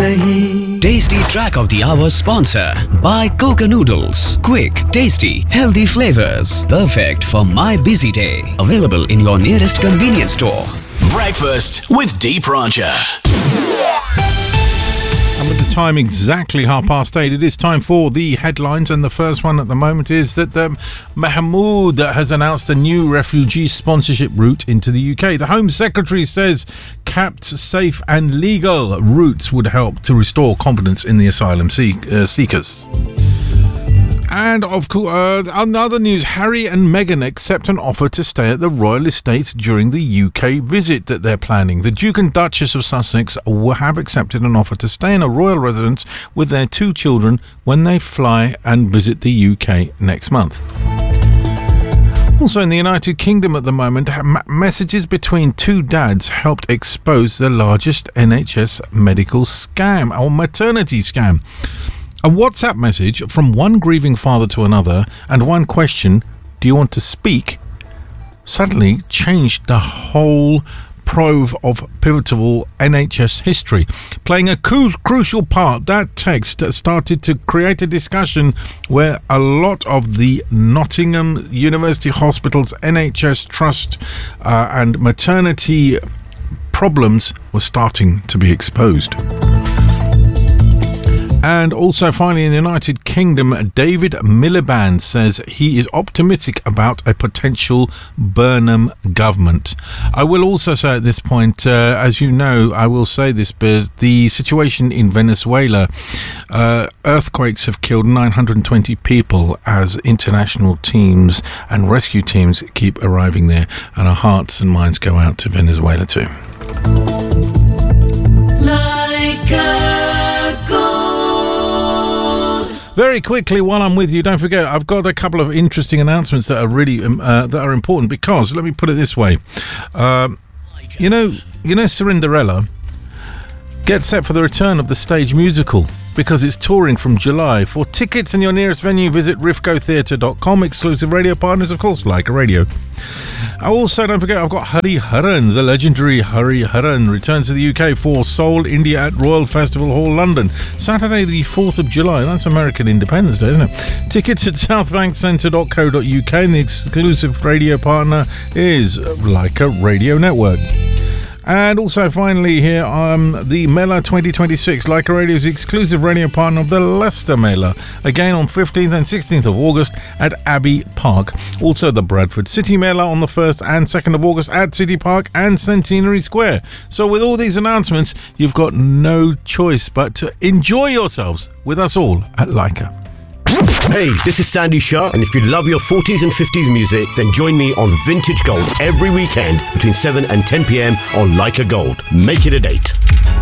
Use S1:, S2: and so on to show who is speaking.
S1: नहीं।
S2: Tasty Track of the Hour sponsor by Coca Noodles. Quick, tasty, healthy flavors. Perfect for my busy day. Available in your nearest convenience store.
S3: Breakfast with Deep Rancher.
S4: And with the time exactly 8:30, it is time for the headlines. And the first one at the moment is that Mahmoud has announced a new refugee sponsorship route into the UK. The Home Secretary says capped, safe and legal routes would help to restore confidence in the asylum seekers. And of course, on other news, Harry and Meghan accept an offer to stay at the Royal Estates during the UK visit that they're planning. The Duke and Duchess of Sussex have accepted an offer to stay in a royal residence with their 2 children when they fly and visit the UK next month. Also in the United Kingdom at the moment, messages between 2 dads helped expose the largest NHS medical scam or maternity scam. A WhatsApp message from one grieving father to another and one question, do you want to speak, suddenly changed the whole prove of pivotal NHS history. Playing a crucial part, that text started to create a discussion where a lot of the Nottingham University Hospital's NHS Trust and maternity problems were starting to be exposed. And also finally in the United Kingdom, David Miliband says he is optimistic about a potential Burnham government. I will also say at this point, as you know, I will say this, but the situation in Venezuela, earthquakes have killed 920 people as international teams and rescue teams keep arriving there, and our hearts and minds go out to Venezuela too. Very quickly, while I'm with you, don't forget, I've got a couple of interesting announcements that are really that are important because, let me put it this way, you know, Cinderella, get set for the return of the stage musical because it's touring from July. For tickets and your nearest venue, visit rifcotheatre.com. Exclusive radio partners, of course, Leica Radio. I also, don't forget, I've got Hariharan, the legendary Hariharan, returns to the UK for Soul India at Royal Festival Hall, London, Saturday the 4th of July. That's American Independence Day, isn't it? Tickets at southbankcentre.co.uk, and the exclusive radio partner is Leica Radio Network. And also finally here, the Mela 2026, Leica Radio's exclusive radio partner of the Leicester Mela, again on 15th and 16th of August at Abbey Park. Also the Bradford City Mela on the 1st and 2nd of August at City Park and Centenary Square. So with all these announcements, you've got no choice but to enjoy yourselves with us all at Leica.
S5: Hey, this is Sandy Shah, and if you love your 40s and 50s music, then join me on Vintage Gold every weekend between 7 and 10 p.m. on Leica Gold. Make it a date.